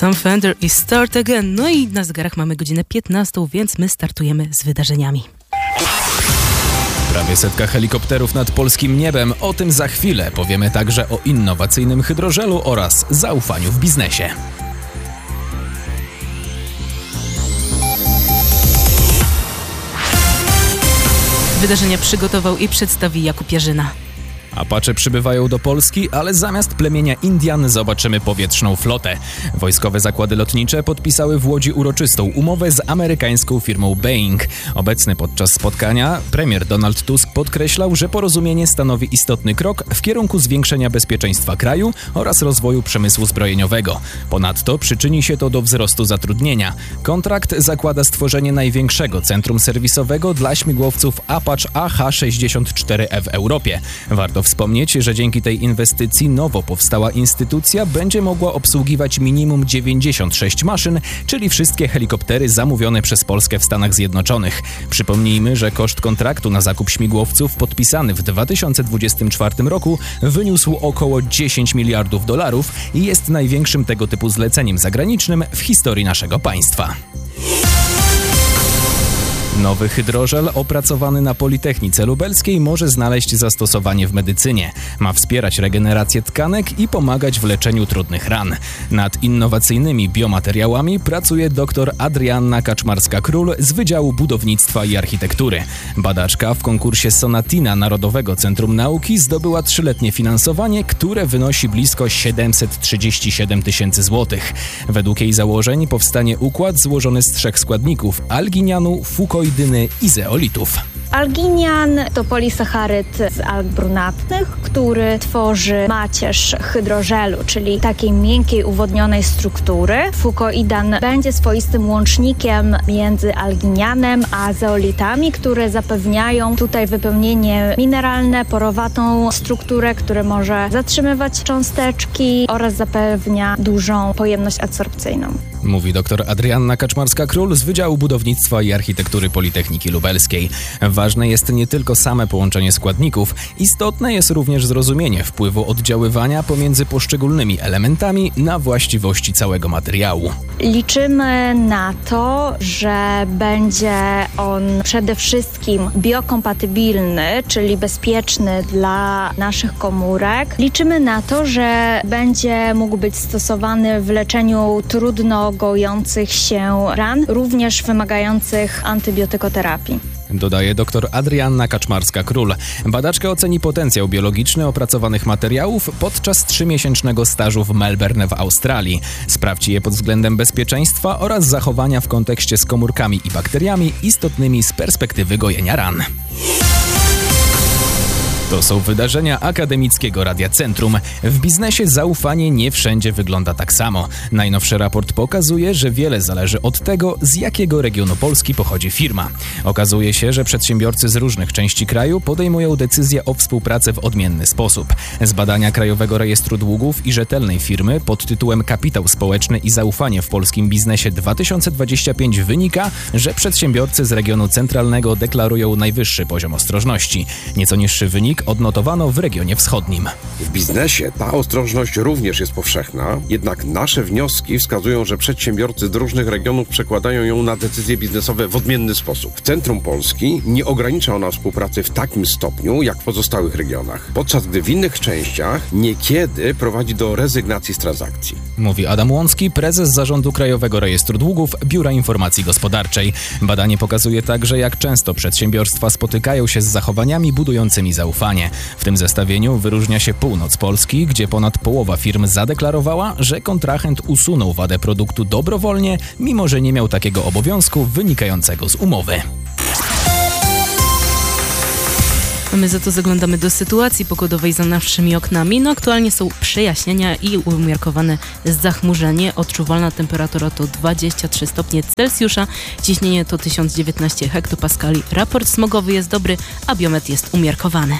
Sam Fender i Start Again. No i na zegarach mamy godzinę 15, więc my startujemy z wydarzeniami. Prawie 100 helikopterów nad polskim niebem. O tym za chwilę. Powiemy także o innowacyjnym hydrożelu oraz zaufaniu w biznesie. Wydarzenia przygotował i przedstawi Jakub Jarzyna. Apache przybywają do Polski, ale zamiast plemienia Indian zobaczymy powietrzną flotę. Wojskowe zakłady lotnicze podpisały w Łodzi uroczystą umowę z amerykańską firmą Boeing. Obecny podczas spotkania premier Donald Tusk podkreślał, że porozumienie stanowi istotny krok w kierunku zwiększenia bezpieczeństwa kraju oraz rozwoju przemysłu zbrojeniowego. Ponadto przyczyni się to do wzrostu zatrudnienia. Kontrakt zakłada stworzenie największego centrum serwisowego dla śmigłowców Apache AH-64E w Europie. Warto wspomnieć, że dzięki tej inwestycji nowo powstała instytucja będzie mogła obsługiwać minimum 96 maszyn, czyli wszystkie helikoptery zamówione przez Polskę w Stanach Zjednoczonych. Przypomnijmy, że koszt kontraktu na zakup śmigłowców podpisany w 2024 roku wyniósł około 10 miliardów dolarów i jest największym tego typu zleceniem zagranicznym w historii naszego państwa. Nowy hydrożel opracowany na Politechnice Lubelskiej może znaleźć zastosowanie w medycynie. Ma wspierać regenerację tkanek i pomagać w leczeniu trudnych ran. Nad innowacyjnymi biomateriałami pracuje dr Adrianna Kaczmarska-Król z Wydziału Budownictwa i Architektury. Badaczka w konkursie Sonatina Narodowego Centrum Nauki zdobyła 3-letnie finansowanie, które wynosi blisko 737 tysięcy złotych. Według jej założeń powstanie układ złożony z 3 składników: alginianu, fukoidyny i zeolitów. Alginian to polisacharyd z alg brunatnych, który tworzy macierz hydrożelu, czyli takiej miękkiej, uwodnionej struktury. Fukoidan będzie swoistym łącznikiem między alginianem a zeolitami, które zapewniają tutaj wypełnienie mineralne, porowatą strukturę, która może zatrzymywać cząsteczki oraz zapewnia dużą pojemność adsorpcyjną. Mówi dr Adrianna Kaczmarska-Król z Wydziału Budownictwa i Architektury Politechniki Lubelskiej. Ważne jest nie tylko same połączenie składników, istotne jest również zrozumienie wpływu oddziaływania pomiędzy poszczególnymi elementami na właściwości całego materiału. Liczymy na to, że będzie on przede wszystkim biokompatybilny, czyli bezpieczny dla naszych komórek. Liczymy na to, że będzie mógł być stosowany w leczeniu trudno gojących się ran, również wymagających antybiotykoterapii. Dodaje dr Adrianna Kaczmarska-Król. Badaczka oceni potencjał biologiczny opracowanych materiałów podczas 3-miesięcznego stażu w Melbourne w Australii. Sprawdzi je pod względem bezpieczeństwa oraz zachowania w kontekście z komórkami i bakteriami istotnymi z perspektywy gojenia ran. To są wydarzenia Akademickiego Radia Centrum. W biznesie zaufanie nie wszędzie wygląda tak samo. Najnowszy raport pokazuje, że wiele zależy od tego, z jakiego regionu Polski pochodzi firma. Okazuje się, że przedsiębiorcy z różnych części kraju podejmują decyzje o współpracy w odmienny sposób. Z badania Krajowego Rejestru Długów i Rzetelnej Firmy pod tytułem Kapitał Społeczny i zaufanie w polskim biznesie 2025 wynika, że przedsiębiorcy z regionu centralnego deklarują najwyższy poziom ostrożności. Nieco niższy wynik odnotowano w regionie wschodnim. W biznesie ta ostrożność również jest powszechna, jednak nasze wnioski wskazują, że przedsiębiorcy z różnych regionów przekładają ją na decyzje biznesowe w odmienny sposób. W centrum Polski nie ogranicza ona współpracy w takim stopniu, jak w pozostałych regionach, podczas gdy w innych częściach niekiedy prowadzi do rezygnacji z transakcji. Mówi Adam Łącki, prezes Zarządu Krajowego Rejestru Długów Biura Informacji Gospodarczej. Badanie pokazuje także, jak często przedsiębiorstwa spotykają się z zachowaniami budującymi zaufanie. W tym zestawieniu wyróżnia się północ Polski, gdzie ponad połowa firm zadeklarowała, że kontrahent usunął wadę produktu dobrowolnie, mimo że nie miał takiego obowiązku wynikającego z umowy. A my za to zaglądamy do sytuacji pogodowej za naszymi oknami. Aktualnie są przejaśnienia i umiarkowane zachmurzenie. Odczuwalna temperatura to 23 stopnie Celsjusza, ciśnienie to 1019 hektopaskali. Raport smogowy jest dobry, a biometr jest umiarkowany.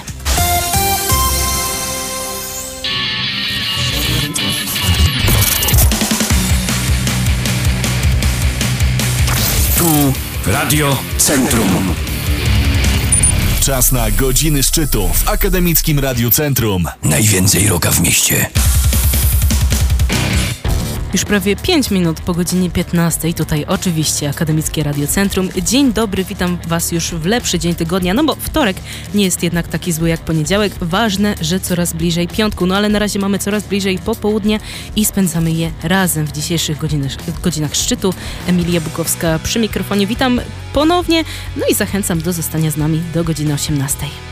Tu Radio Centrum. Czas na godziny szczytu w Akademickim Radiu Centrum. Najwięcej rocka w mieście. Już prawie 5 minut po godzinie 15. Tutaj oczywiście Akademickie Radio Centrum. Dzień dobry, witam Was już w lepszy dzień tygodnia, no bo wtorek nie jest jednak taki zły jak poniedziałek. Ważne, że coraz bliżej piątku, no ale na razie mamy coraz bliżej popołudnia i spędzamy je razem w dzisiejszych godzinach szczytu. Emilia Bukowska przy mikrofonie. Witam ponownie, no i zachęcam do zostania z nami do godziny 18.